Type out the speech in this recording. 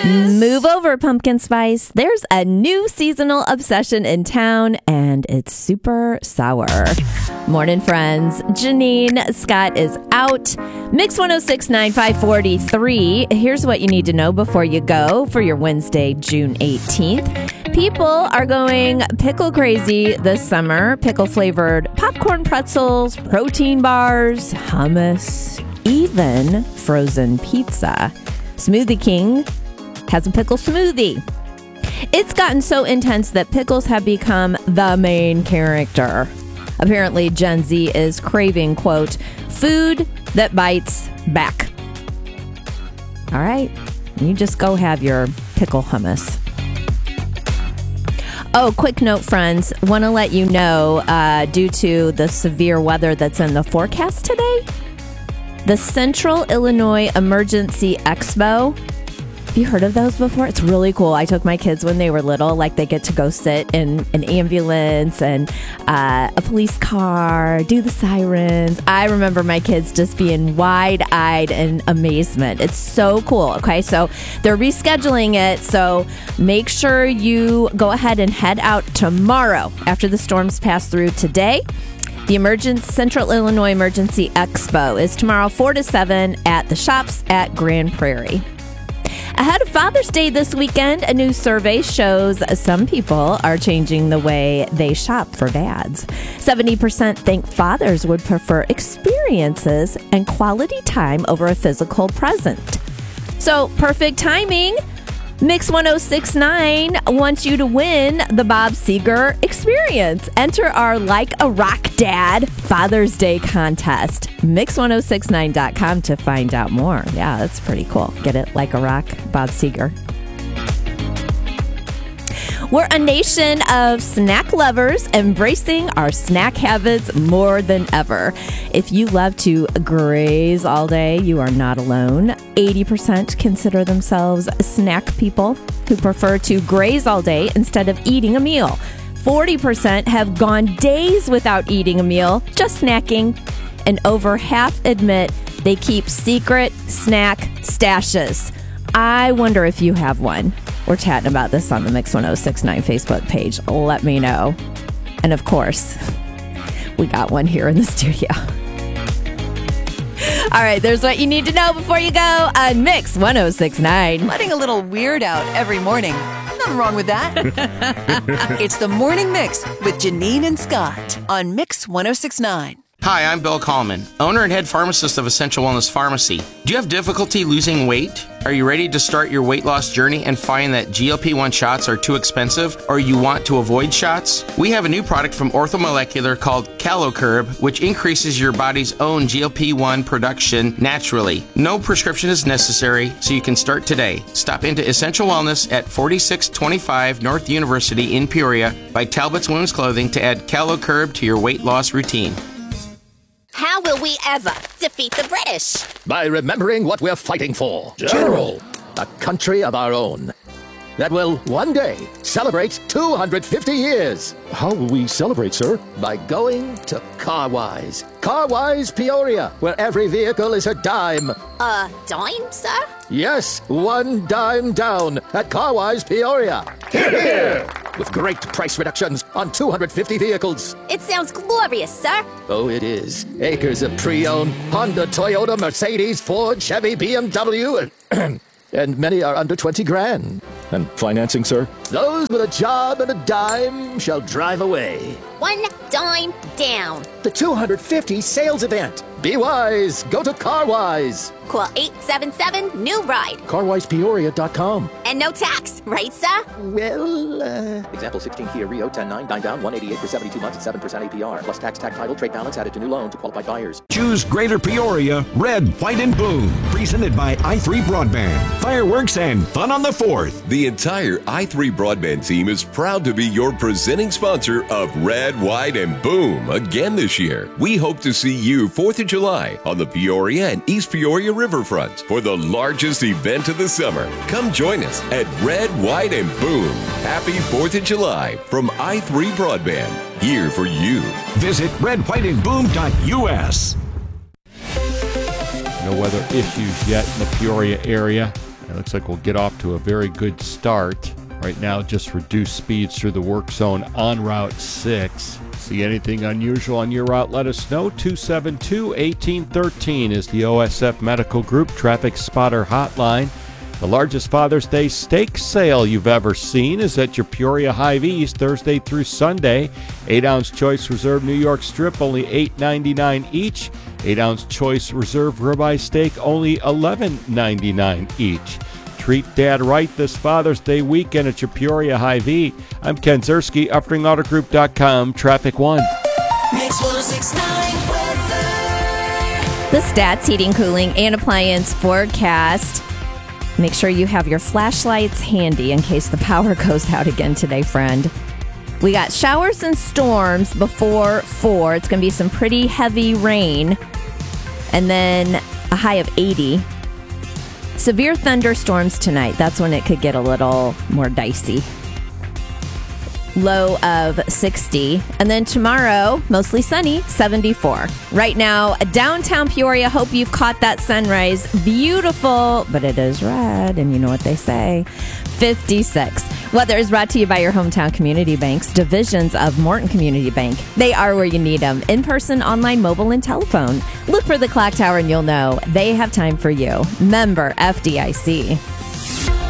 Move over, pumpkin spice. There's a new seasonal obsession in town, and it's super sour. Morning, friends. Janine Scott is out. Mix 106.9, 543. Here's what you need to know before you go for your Wednesday, June 18th. People are going pickle crazy this summer. Pickle-flavored popcorn pretzels, protein bars, hummus, even frozen pizza. Smoothie King has a pickle smoothie. It's gotten so intense that pickles have become the main character. Apparently, Gen Z is craving, quote, food that bites back. All right, you just go have your pickle hummus. Oh, quick note, friends. Want to let you know, due to the severe weather that's in the forecast today, the Central Illinois Emergency Expo. Have you heard of those before? It's really cool. I took my kids when they were little. Like, they get to go sit in an ambulance and a police car, do the sirens. I remember my kids just being wide-eyed in amazement. It's so cool. Okay, so they're rescheduling it. So make sure you go ahead and head out tomorrow after the storms pass through today. The Central Illinois Emergency Expo is tomorrow 4 to 7 at the shops at Grand Prairie. Ahead of Father's Day this weekend, a new survey shows some people are changing the way they shop for dads. 70% think fathers would prefer experiences and quality time over a physical present. So, perfect timing. Mix 106.9 wants you to win the Bob Seger experience. Enter our Like a Rock Dad Father's Day contest. Mix1069.com to find out more. Yeah, that's pretty cool. Get it? Like a Rock, Bob Seger. We're a nation of snack lovers embracing our snack habits more than ever. If you love to graze all day, you are not alone. 80% consider themselves snack people who prefer to graze all day instead of eating a meal. 40% have gone days without eating a meal, just snacking. And over half admit they keep secret snack stashes. I wonder if you have one. We're chatting about this on the Mix 1069 Facebook page. Let me know. And of course, we got one here in the studio. All right, there's what you need to know before you go on Mix 1069. Letting a little weird out every morning. Nothing wrong with that. It's the Morning Mix with Janine and Scott on Mix 1069. Hi, I'm Bill Kallman, owner and head pharmacist of Essential Wellness Pharmacy. Do you have difficulty losing weight? Are you ready to start your weight loss journey and find that GLP-1 shots are too expensive, or you want to avoid shots? We have a new product from Orthomolecular called CaloCurb, which increases your body's own GLP-1 production naturally. No prescription is necessary, so you can start today. Stop into Essential Wellness at 4625 North University in Peoria by Talbot's Women's Clothing to add CaloCurb to your weight loss routine. How will we ever defeat the British? By remembering what we're fighting for. General! A country of our own that will one day celebrate 250 years. How will we celebrate, sir? By going to Carwise. Carwise Peoria, where every vehicle is a dime. A dime, sir? Yes, one dime down at Carwise Peoria. Hear, hear! With great price reductions on 250 vehicles. It sounds glorious, sir. Oh, it is. Acres of pre-owned Honda, Toyota, Mercedes, Ford, Chevy, BMW, and many are under 20 grand. And financing, sir? Those with a job and a dime shall drive away. One dime down. The 250 sales event. Be wise. Go to Carwise. Call 877-NEW-RIDE. CarwisePeoria.com. And no tax, right, sir? Well, Example 16 Kia Rio 10.9, 9 down, 188 for 72 months at 7% APR. Plus tax, title, trade balance added to new loan to qualified buyers. Choose Greater Peoria, Red, White, and Boom. Presented by i3 Broadband. Fireworks and fun on the 4th. The entire i3 Broadband team is proud to be your presenting sponsor of Red, White, and Boom again this year. We hope to see you 4th of July on the Peoria and East Peoria riverfronts for the largest event of the summer. Come join us at Red, White, and Boom. Happy 4th of July from i3 Broadband. Here for you. Visit redwhiteandboom.us. No weather issues yet in the Peoria area. It looks like we'll get off to a very good start. Right now, just reduced speeds through the work zone on Route 6. See anything unusual on your route, let us know. 272-1813 is the OSF Medical Group Traffic Spotter Hotline. The largest Father's Day steak sale you've ever seen is at your Peoria Hy-Vees Thursday through Sunday. 8-ounce Choice Reserve New York Strip, only $8.99 each. 8-ounce Choice Reserve Ribeye Steak, only $11.99 each. Treat Dad right this Father's Day weekend at your Peoria Hy-Vee. I'm Ken Zerski, UpringAutoGroup.com, Traffic 1. Mix 1069 weather. The Stats Heating, Cooling, and Appliance forecast. Make sure you have your flashlights handy in case the power goes out again today, friend. We got showers and storms before 4. It's going to be some pretty heavy rain. And then a high of 80. Severe thunderstorms tonight. That's when it could get a little more dicey. Low of 60. And then tomorrow, mostly sunny, 74. Right now, downtown Peoria, hope you've caught that sunrise. Beautiful, but it is red, and you know what they say. 56. Weather is brought to you by your hometown community banks, divisions of Morton Community Bank. They are where you need them, in person, online, mobile, and telephone. Look for the clock tower and you'll know they have time for you. Member FDIC.